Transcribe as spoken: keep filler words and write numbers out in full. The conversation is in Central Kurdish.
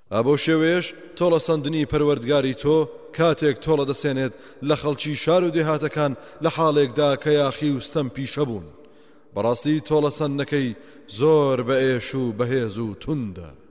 ئەبۆ شێوەیەش تۆڵە سەندنی پەروەردگاری تۆ کاتێک تۆڵە دەسێنێت لە خەڵکی شار و دێهاتەکان لە حاڵێکدا کە یاخی و ستەم پیشە بوون. بەڕاستی تۆڵە سەندنەکەی زۆر بە ئێش و بەهێز و توندە.